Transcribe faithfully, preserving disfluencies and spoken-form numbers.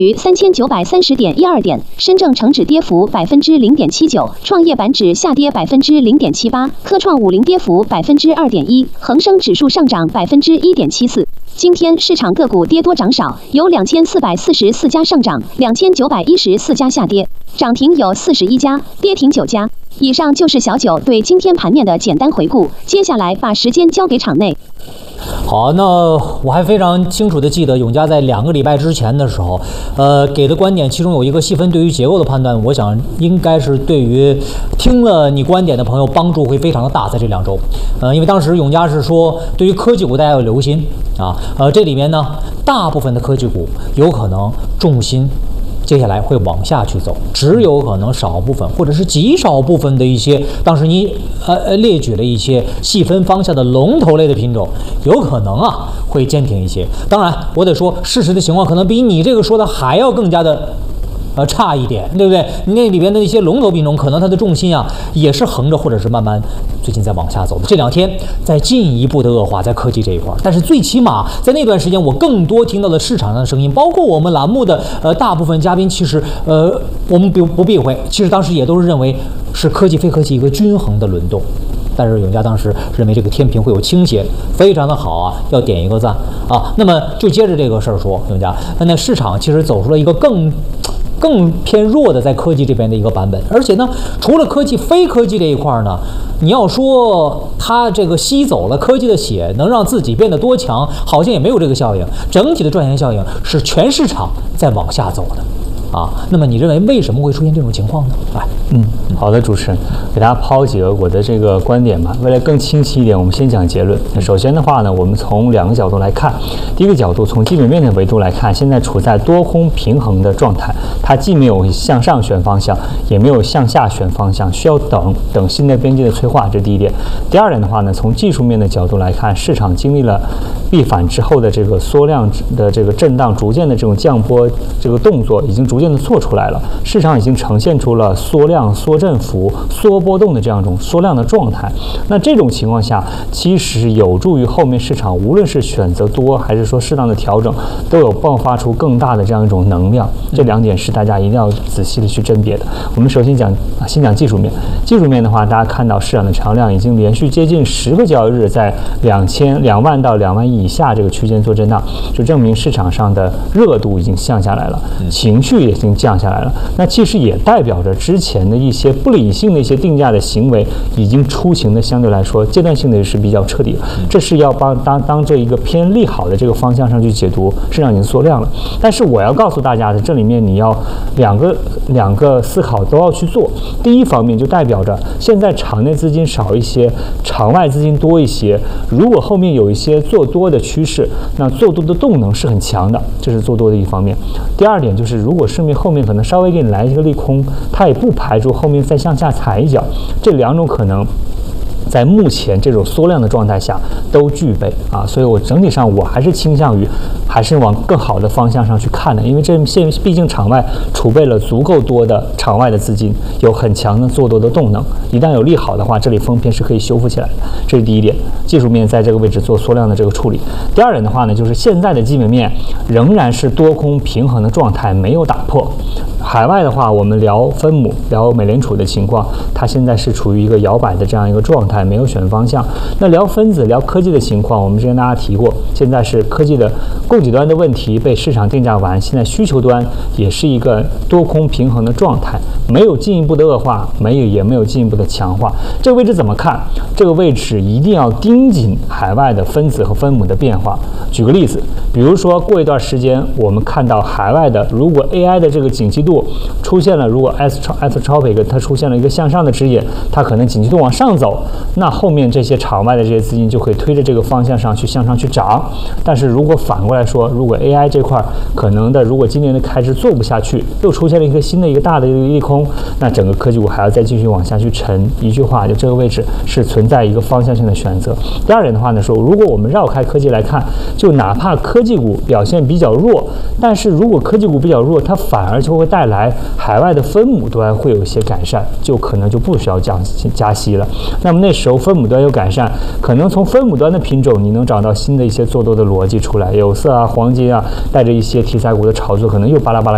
于三千九百三十点一二点，深证成指跌幅百分之零点七九，创业板指下跌百分之零点七八，科创五零跌幅百分之二点一，恒生指数上涨百分之一点七四。今天市场个股跌多涨少，有两千四百四十四家上涨，两千九百一十四家下跌，涨停有四十一家，跌停九家。以上就是小九对今天盘面的简单回顾，接下来把时间交给场内。 好，那我还非常清楚的记得永嘉在两个礼拜之前的时候，呃，给的观点，其中有一个细分对于结构的判断，我想应该是对于听了你观点的朋友帮助会非常的大，在这两周，呃，因为当时永嘉是说，对于科技股大家要留心啊，呃，这里面呢，大部分的科技股有可能重心接下来会往下去走，只有可能少部分或者是极少部分的一些，当时你呃呃列举了一些细分方向的龙头类的品种，有可能啊会坚挺一些。当然，我得说，事实的情况可能比你这个说的还要更加的。呃，差一点，对不对？那里边的一些龙头品种，可能它的重心啊，也是横着或者是慢慢最近在往下走的。这两天在进一步的恶化，在科技这一块，但是最起码在那段时间，我更多听到了市场上的声音，包括我们栏目的呃大部分嘉宾，其实呃我们不不避讳，其实当时也都是认为是科技非科技一个均衡的轮动。但是永嘉当时认为这个天平会有倾斜，非常的好啊，要点一个赞啊。那么就接着这个事儿说，永嘉，那市场其实走出了一个更。更偏弱的在科技这边的一个版本，而且呢，除了科技，非科技这一块呢，你要说它这个吸走了科技的血，能让自己变得多强，好像也没有这个效应。整体的赚钱效应是全市场在往下走的。啊，那么你认为为什么会出现这种情况呢？来， 嗯，好的，主持人，给大家抛几个我的这个观点吧。为了更清晰一点，我们先讲结论。首先的话呢，我们从两个角度来看。第一个角度，从基本面的维度来看，现在处在多空平衡的状态，它既没有向上选方向，也没有向下选方向，需要等等新的边际的催化，这是第一点。第二点的话呢，从技术面的角度来看，市场经历了闭反之后的这个缩量的这个震荡，逐渐的这种降波这个动作已经逐渐的做出来了，市场已经呈现出了缩量、缩振幅、缩波动的这样一种缩量的状态。那这种情况下，其实有助于后面市场无论是选择多还是说适当的调整，都有爆发出更大的这样一种能量。这两点是大家一定要仔细的去甄别的。我们首先讲，先讲技术面。技术面的话，大家看到市场的成交量已经连续接近十个交易日在两千两万到两万亿以下这个区间做震荡，就证明市场上的热度已经降下来了，情绪也已经降下来了。那其实也代表着之前的一些不理性的一些定价的行为已经出行的相对来说阶段性的是比较彻底了。这是要帮当当这一个偏利好的这个方向上去解读，市场已经缩量了。但是我要告诉大家的，这里面你要两个两个思考都要去做。第一方面就代表着现在场内资金少一些，场外资金多一些。如果后面有一些做多的趋势，那做多的动能是很强的，这是做多的一方面。第二点就是，如果顺便后面可能稍微给你来一个利空，它也不排除后面再向下踩一脚，这两种可能在目前这种缩量的状态下都具备啊，所以我整体上我还是倾向于还是往更好的方向上去看的，因为这现毕竟场外储备了足够多的场外的资金，有很强的做多的动能，一旦有利好的话，这里封片是可以修复起来的，这是第一点，技术面在这个位置做缩量的这个处理。第二点的话呢，就是现在的基本面仍然是多空平衡的状态，没有打破。海外的话，我们聊分母，聊美联储的情况，它现在是处于一个摇摆的这样一个状态，没有选方向。那聊分子，聊科技的情况，我们之前大家提过，现在是科技的供给端的问题被市场定价完，现在需求端也是一个多空平衡的状态，没有进一步的恶化，没有也没有进一步的强化。这个位置怎么看？这个位置一定要盯紧海外的分子和分母的变化。举个例子，比如说过一段时间，我们看到海外的，如果 A I 的这个景气度出现了，如果 Isotropic 它出现了一个向上的指引，它可能景气度往上走，那后面这些场外的这些资金就可以推着这个方向上去向上去涨。但是如果反过来说，如果 A I 这块可能的，如果今年的开支做不下去，又出现了一个新的一个大的一个利空，那整个科技股还要再继续往下去沉。一句话，就这个位置是存在一个方向性的选择。第二点的话呢，说如果我们绕开科技来看，就哪怕科技股表现比较弱，但是如果科技股比较弱，它反而就会带来海外的分母端会有一些改善，就可能就不需要降加息了。那么那时候分母端有改善，可能从分母端的品种你能找到新的一些做多的逻辑出来，有色啊、黄金啊，带着一些题材股的炒作，可能又巴拉巴拉